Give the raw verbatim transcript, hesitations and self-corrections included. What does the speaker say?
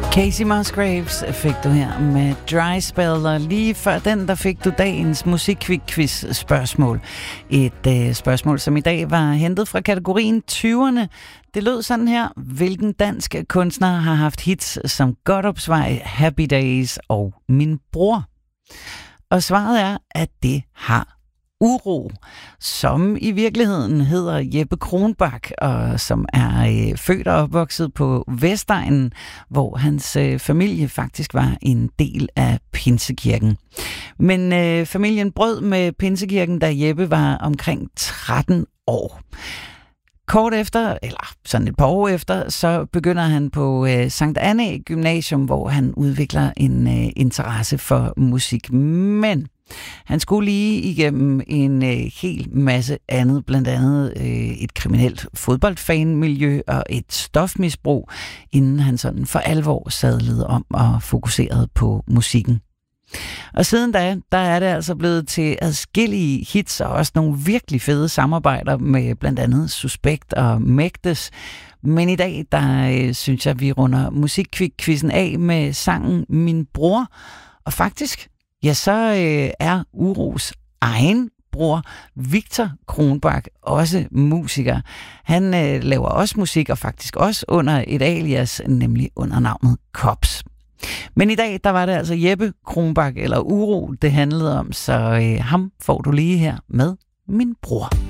Casey Musgraves fik du her med Dry Spell, og lige før den, der fik du dagens musikquiz spørgsmål. Et øh, spørgsmål, som i dag var hentet fra kategorien tyverne. Det lød sådan her: hvilken dansk kunstner har haft hits som Godopsvej, Happy Days og Min Bror? Og svaret er, at det har Uro, som i virkeligheden hedder Jeppe Kronbak, og som er øh, født og opvokset på Vestegnen, hvor hans øh, familie faktisk var en del af Pinsekirken. Men øh, familien brød med Pinsekirken, da Jeppe var omkring tretten år. Kort efter, eller sådan et par år efter, så begynder han på øh, Sankt Annæ Gymnasium, hvor han udvikler en øh, interesse for musik. Men han skulle lige igennem en øh, hel masse andet, blandt andet øh, et kriminelt fodboldfanmiljø og et stofmisbrug, inden han sådan for alvor sadlede om og fokuserede på musikken. Og siden da, der er det altså blevet til adskillige hits og også nogle virkelig fede samarbejder med blandt andet Suspekt og Mægtes. Men i dag, der øh, synes jeg, vi runder musikquizzen af med sangen Min Bror. Og faktisk, ja, så øh, er Uros egen bror, Victor Kronbak, også musiker. Han øh, laver også musik, og faktisk også under et alias, nemlig under navnet Kops. Men i dag, der var det altså Jeppe Kronbak, eller Uro, det handlede om, så øh, ham får du lige her med Min Bror.